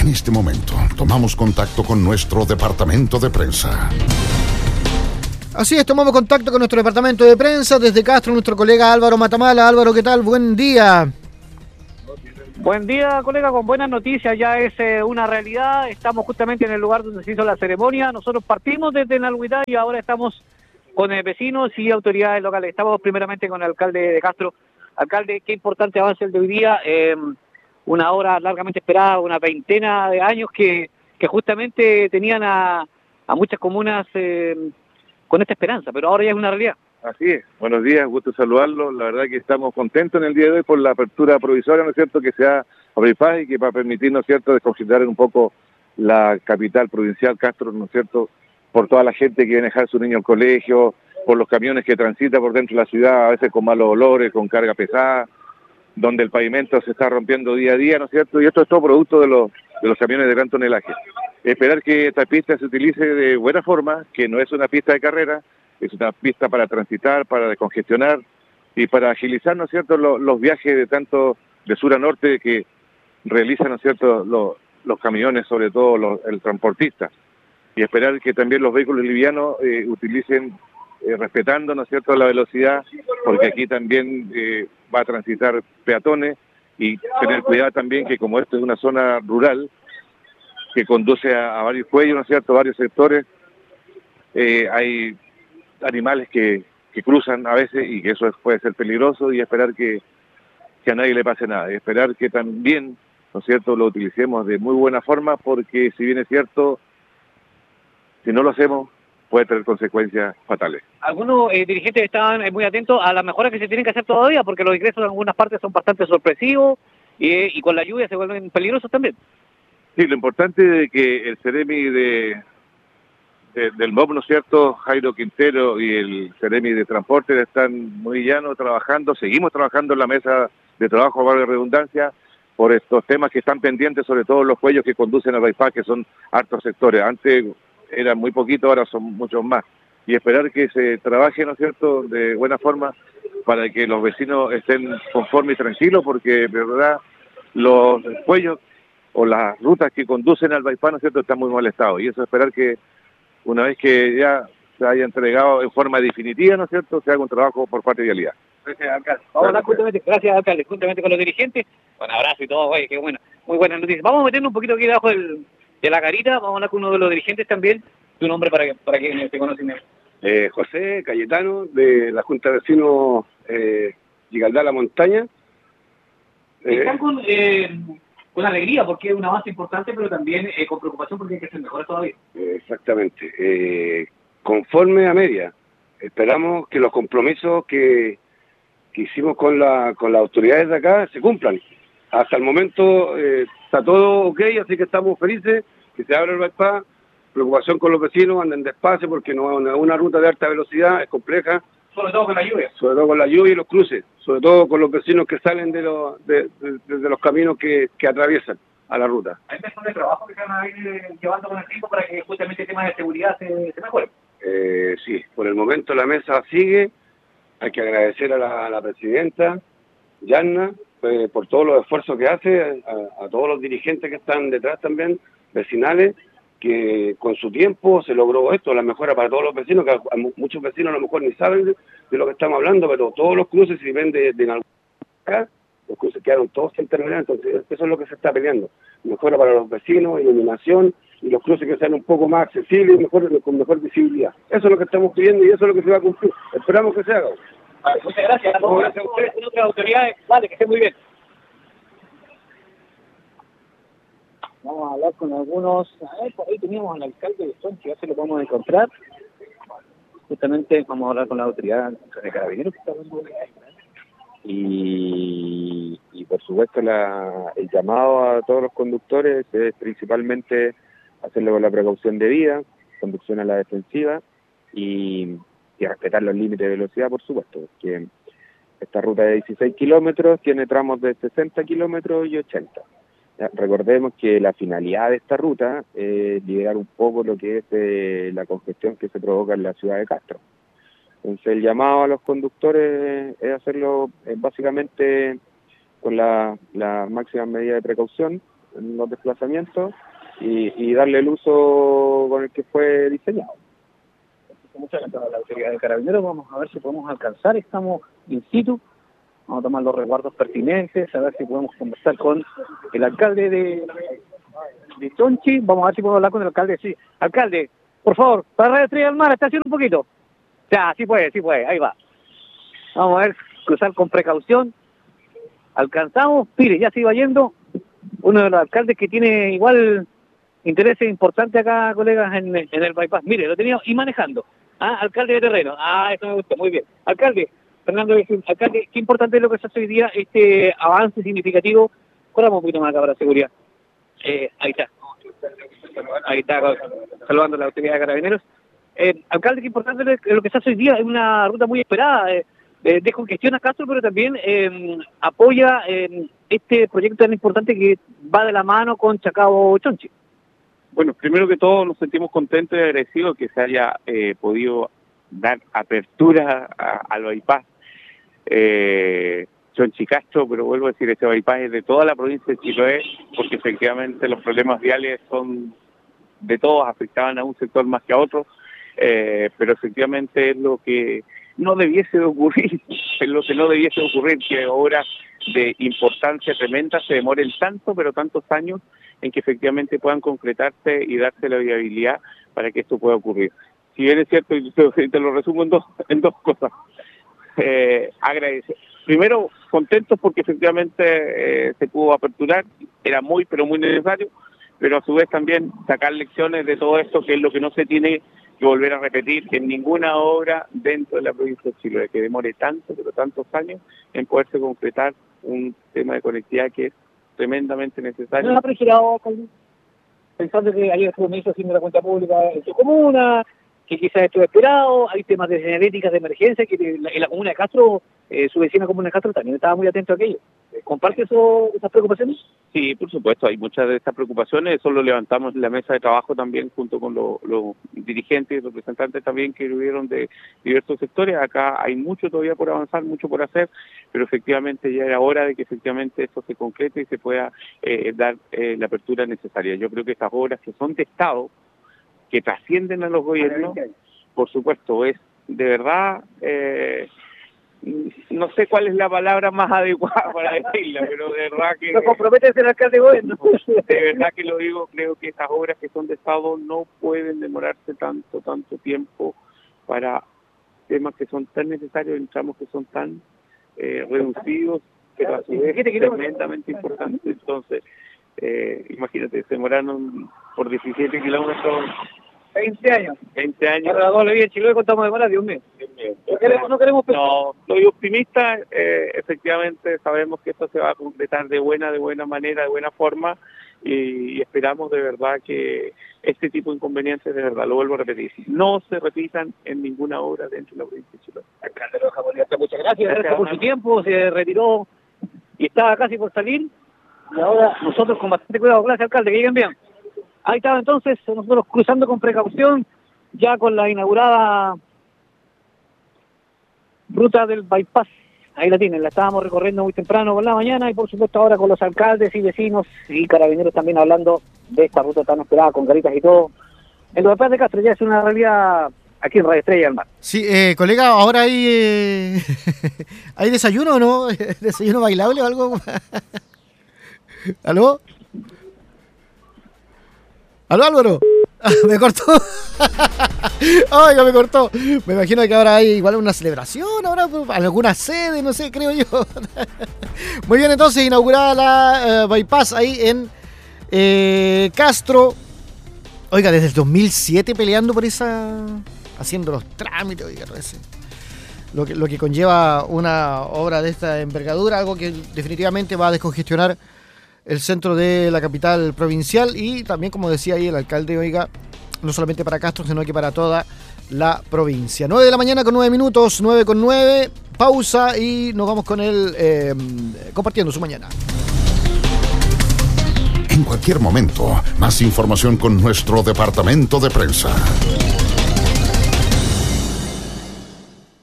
En este momento, tomamos contacto con nuestro departamento de prensa. Así es, tomamos contacto con nuestro departamento de prensa. Desde Castro, nuestro colega Álvaro Matamala. Álvaro, ¿qué tal? Buen día. Buen día, colega, con buenas noticias. Ya es una realidad. Estamos justamente en el lugar donde se hizo la ceremonia. Nosotros partimos desde Nalhuitá y ahora estamos con vecinos y autoridades locales. Estamos primeramente con el alcalde de Castro. Alcalde, qué importante avance el de hoy día. Una obra largamente esperada, una veintena de años que justamente tenían a muchas comunas con esta esperanza, pero ahora ya es una realidad. Así es. Buenos días, gusto saludarlos. La verdad que estamos contentos en el día de hoy por la apertura provisoria, ¿no es cierto?, que se ha abierto y que va a permitir, ¿no es cierto?, descongestionar un poco la capital provincial, Castro, ¿no es cierto?, por toda la gente que viene a dejar a su niño al colegio, por los camiones que transitan por dentro de la ciudad, a veces con malos olores, con carga pesada, donde el pavimento se está rompiendo día a día, ¿no es cierto?, y esto es todo producto de los camiones de gran tonelaje. Esperar que esta pista se utilice de buena forma, que no es una pista de carrera, es una pista para transitar, para descongestionar y para agilizar, ¿no es cierto?, los viajes de tanto de sur a norte que realizan, ¿no es cierto?, los camiones, sobre todo el transportista. Y esperar que también los vehículos livianos utilicen, respetando, ¿no es cierto?, la velocidad, porque aquí también va a transitar peatones, y tener cuidado también que como esto es una zona rural, que conduce a varios cuellos, ¿no es cierto?, varios sectores, hay animales que cruzan a veces y que eso puede ser peligroso, y esperar que a nadie le pase nada, y esperar que también, ¿no es cierto?, lo utilicemos de muy buena forma, porque si bien es cierto, si no lo hacemos, puede tener consecuencias fatales. Algunos dirigentes estaban muy atentos a las mejoras que se tienen que hacer todavía, porque los ingresos en algunas partes son bastante sorpresivos y con la lluvia se vuelven peligrosos también. Sí, lo importante es que el Ceremi del MOB, ¿no es cierto?, Jairo Quintero, y el Ceremi de Transporte están muy llanos trabajando. Seguimos trabajando en la mesa de trabajo, valga la redundancia, por estos temas que están pendientes, sobre todo los cuellos que conducen al bypass, que son hartos sectores. Antes eran muy poquitos, ahora son muchos más. Y esperar que se trabaje, ¿no es cierto?, de buena forma, para que los vecinos estén conformes y tranquilos, porque de verdad los cuellos o las rutas que conducen al bypass, ¿no es cierto?, están muy mal estado. Y eso, esperar que una vez que ya se haya entregado en forma definitiva, ¿no es cierto?, se haga un trabajo por parte de Vialidad. Gracias, alcalde. Vamos a hablar justamente, gracias, alcalde, juntamente con los dirigentes. Un abrazo y todo, oye, qué bueno, muy buenas noticias. Vamos a meternos un poquito aquí debajo de la garita, vamos a hablar con uno de los dirigentes también. Tu nombre para que te conocen. José Cayetano, de la Junta de Vecinos Gigaldá La Montaña. Están con alegría porque es un avance importante, pero también con preocupación porque hay que ser mejores todavía. Exactamente. Conforme a media, esperamos que los compromisos que hicimos con las autoridades de acá se cumplan. Hasta el momento está todo ok, así que estamos felices que se abra el bypass. Preocupación con los vecinos, anden despacio porque no es una ruta de alta velocidad, es compleja. Sobre todo con la lluvia. Sobre todo con la lluvia y los cruces, sobre todo con los vecinos que salen de los caminos que atraviesan a la ruta. ¿Hay mesas de trabajo que se van a ir llevando con el tiempo para que justamente el tema de seguridad se mejore? Sí, por el momento la mesa sigue. Hay que agradecer a la presidenta, Yanna, por todos los esfuerzos que hace, a todos los dirigentes que están detrás también, vecinales, que con su tiempo se logró esto, la mejora para todos los vecinos, que muchos vecinos a lo mejor ni saben de lo que estamos hablando, pero todos los cruces, si ven de acá, los cruces quedaron todos sin terminar, entonces eso es lo que se está peleando, mejora para los vecinos, iluminación, y los cruces que sean un poco más accesibles y con mejor visibilidad. Eso es lo que estamos pidiendo y eso es lo que se va a cumplir. Esperamos que se haga. Vale, muchas gracias. Gracias a ustedes y otras autoridades. Vale, que estén muy bien. Vamos a hablar con algunos. A ver, por ahí teníamos al alcalde de Sonchi, ya se lo vamos a encontrar. Justamente vamos a hablar con la autoridad de Carabineros que está hablando de y por supuesto el llamado a todos los conductores es principalmente hacerlo con la precaución debida, conducción a la defensiva y respetar los límites de velocidad, por supuesto, porque esta ruta de 16 kilómetros tiene tramos de 60 kilómetros y 80. Ya, recordemos que la finalidad de esta ruta es liberar un poco lo que es la congestión que se provoca en la ciudad de Castro. Entonces el llamado a los conductores es hacerlo básicamente con la máxima medida de precaución, los desplazamientos y darle el uso con el que fue diseñado. Muchas gracias a la autoridad de Carabineros. Vamos a ver si podemos alcanzar. Estamos in situ. Vamos a tomar los resguardos pertinentes, a ver si podemos conversar con el alcalde de Chonchi. Vamos a ver si podemos hablar con el alcalde. Sí, alcalde, por favor, para Radio Estrella del Mar, estaciona un poquito. Ya, sí puede, ahí va. Vamos a ver, cruzar con precaución. Alcanzamos, mire, ya se iba yendo uno de los alcaldes que tiene igual intereses importantes acá, colegas, en el bypass. Mire, lo tenía y manejando. Alcalde de terreno. Eso me gusta, muy bien. Alcalde, Fernando, alcalde, qué importante es lo que se hace hoy día, este avance significativo. Corramos un poquito más acá para seguridad. Ahí está, saludando a la autoridad de Carabineros. Alcalde, qué importante es lo que se hace hoy día, es una ruta muy esperada, descongestiona Castro, pero también apoya este proyecto tan importante que va de la mano con Chacao-Chonchi. Bueno, primero que todo nos sentimos contentos y agradecidos que se haya podido dar apertura al bypass Chonchi Castro, pero vuelvo a decir, este bypass es de toda la provincia de Chiloé, porque efectivamente los problemas viales son de todos, afectaban a un sector más que a otro, pero efectivamente es lo que no debiese de ocurrir, es lo que no debiese de ocurrir, que obras de importancia tremenda se demoren tantos años en que efectivamente puedan concretarse y darse la viabilidad para que esto pueda ocurrir. Si bien es cierto, y te lo resumo en dos cosas. Agradecer. Primero, contentos porque efectivamente se pudo aperturar, era muy necesario, pero a su vez también sacar lecciones de todo esto, que es lo que no se tiene que volver a repetir en ninguna obra dentro de la provincia de Chiloé, que demore tantos años en poderse concretar un tema de conectividad que es tremendamente necesario. ¿No ha presionado, pensando que ayer estuvo ministro haciendo la cuenta pública en su comuna, que quizás estuvo esperado, hay temas de señaléticas de emergencia, que en la comuna de Castro, su vecina comuna de Castro también estaba muy atento a aquello? ¿Comparte esas preocupaciones? Sí, por supuesto, hay muchas de estas preocupaciones, eso lo levantamos en la mesa de trabajo también junto con los dirigentes y representantes también que hubieron de diversos sectores. Acá hay mucho todavía por avanzar, mucho por hacer, pero efectivamente ya era hora de que efectivamente esto se concrete y se pueda dar la apertura necesaria. Yo creo que estas obras que son de Estado, que trascienden a los gobiernos, por supuesto, es de verdad... no sé cuál es la palabra más adecuada para decirla, pero de verdad que... ¿No compromete ser alcalde de gobierno? De verdad que lo digo, creo que esas obras que son de Estado no pueden demorarse tanto tiempo para temas que son tan necesarios en tramos que son tan reducidos, pero a su vez tremendamente importantes. Entonces, imagínate, se demoraron por 17 kilómetros... 20 años. Ahora doble vía en Chiloé contamos de demorar, Dios mío. No queremos pensar. No, soy optimista, efectivamente sabemos que esto se va a concretar de buena manera, de buena forma, y esperamos de verdad que este tipo de inconvenientes, de verdad, lo vuelvo a repetir, no se repitan en ninguna obra dentro de la provincia de Chiloé. Alcalde Roja Bolívar, muchas gracias por su tiempo, se retiró y estaba casi por salir, y ahora nosotros con bastante cuidado. Gracias, alcalde, que lleguen bien. Ahí estaba entonces, nosotros cruzando con precaución, ya con la inaugurada ruta del bypass. Ahí la tienen, la estábamos recorriendo muy temprano por la mañana y por supuesto ahora con los alcaldes y vecinos y carabineros también hablando de esta ruta tan esperada, con garitas y todo. El bypass de Castro ya es una realidad aquí en Radio Estrella del Mar. Sí, colega, ahora hay ¿hay desayuno o no? ¿Desayuno bailable o algo? ¿Aló? ¿Aló, Álvaro? Me cortó. Oiga, me cortó. Me imagino que ahora hay igual una celebración, ahora alguna sede, no sé, creo yo. Muy bien, entonces inaugurada la bypass ahí en Castro. Oiga, desde el 2007 peleando por esa, haciendo los trámites, oiga, lo que conlleva una obra de esta envergadura, algo que definitivamente va a descongestionar el centro de la capital provincial y también, como decía ahí el alcalde, oiga, no solamente para Castro, sino que para toda la provincia. 9 de la mañana con 9 minutos, 9:09, pausa y nos vamos con él compartiendo su mañana. En cualquier momento, más información con nuestro departamento de prensa.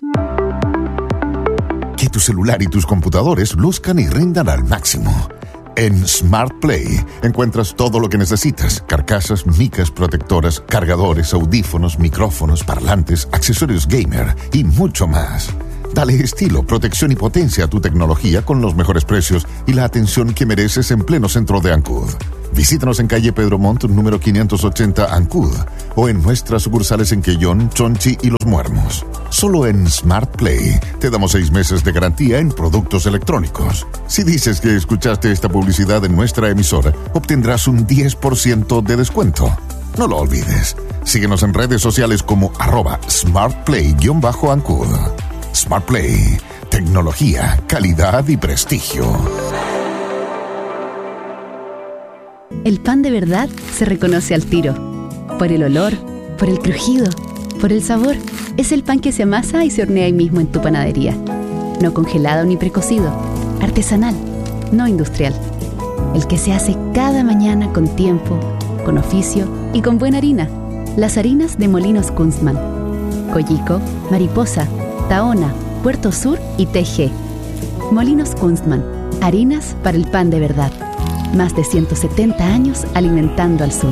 Que tu celular y tus computadores luzcan y rindan al máximo. En Smart Play encuentras todo lo que necesitas: carcasas, micas protectoras, cargadores, audífonos, micrófonos, parlantes, accesorios gamer y mucho más. Dale estilo, protección y potencia a tu tecnología con los mejores precios y la atención que mereces en pleno centro de Ancud. Visítanos en calle Pedro Montt, número 580, Ancud, o en nuestras sucursales en Quellón, Chonchi y Los Muermos. Solo en Smart Play te damos 6 meses de garantía en productos electrónicos. Si dices que escuchaste esta publicidad en nuestra emisora, obtendrás un 10% de descuento. No lo olvides. Síguenos en redes sociales como @smartplay_Ancud. Smart Play. Tecnología, calidad y prestigio. El pan de verdad se reconoce al tiro. Por el olor, por el crujido, por el sabor. Es el pan que se amasa y se hornea ahí mismo en tu panadería. No congelado ni precocido. Artesanal, no industrial. El que se hace cada mañana con tiempo, con oficio y con buena harina. Las harinas de Molinos Kunstmann. Coyico, Mariposa, Tahona, Puerto Sur y TG. Molinos Kunstmann. Harinas para el pan de verdad. Más de 170 años alimentando al sur.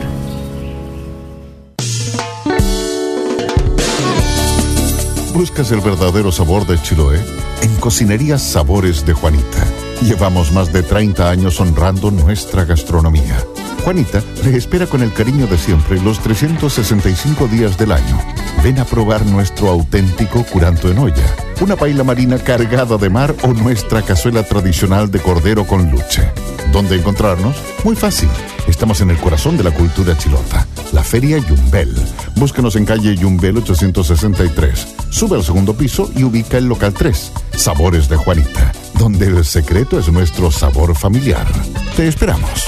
¿Buscas el verdadero sabor de Chiloé? En Cocinerías Sabores de Juanita. Llevamos más de 30 años honrando nuestra gastronomía. Juanita le espera con el cariño de siempre los 365 días del año. Ven a probar nuestro auténtico curanto en olla, una paella marina cargada de mar o nuestra cazuela tradicional de cordero con luche. ¿Dónde encontrarnos? Muy fácil. Estamos en el corazón de la cultura chilota, la Feria Yumbel. Búscanos en calle Yumbel 863. Sube al segundo piso y ubica el local 3, Sabores de Juanita, donde el secreto es nuestro sabor familiar. Te esperamos.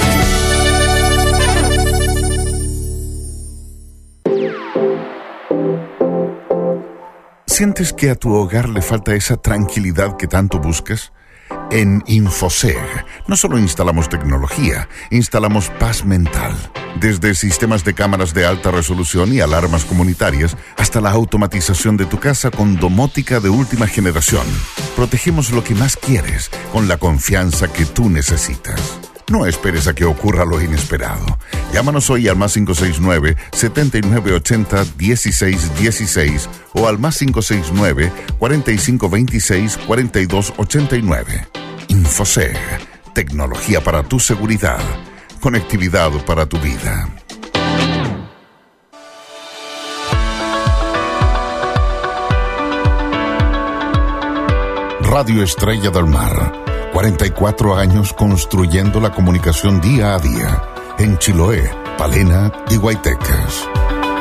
¿Sientes que a tu hogar le falta esa tranquilidad que tanto buscas? En Infoseg no solo instalamos tecnología, instalamos paz mental. Desde sistemas de cámaras de alta resolución y alarmas comunitarias hasta la automatización de tu casa con domótica de última generación. Protegemos lo que más quieres con la confianza que tú necesitas. No esperes a que ocurra lo inesperado. Llámanos hoy al +569 7980 1616 o al +569 4526 4289. Infoseg, tecnología para tu seguridad, conectividad para tu vida. Radio Estrella del Mar. 44 años construyendo la comunicación día a día en Chiloé, Palena y Guaytecas.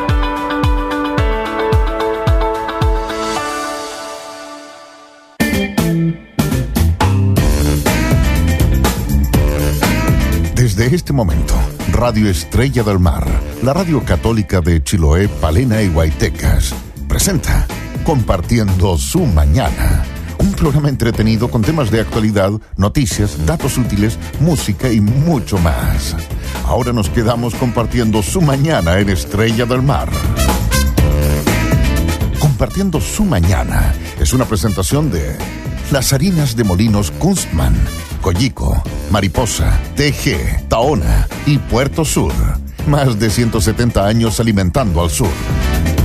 Desde este momento, Radio Estrella del Mar, la radio católica de Chiloé, Palena y Guaytecas, presenta Compartiendo su Mañana. Un programa entretenido con temas de actualidad, noticias, datos útiles, música y mucho más. Ahora nos quedamos compartiendo su mañana en Estrella del Mar. Compartiendo su mañana es una presentación de las harinas de Molinos Kunstmann, Coyico, Mariposa, TG, Tahona y Puerto Sur. Más de 170 años alimentando al sur.